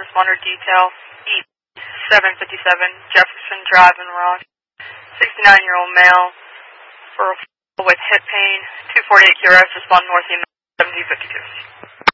responder detail, E757 Jefferson Drive in Ross. 69-year-old male for with hip pain, 248 QRS, respond northeast 7052.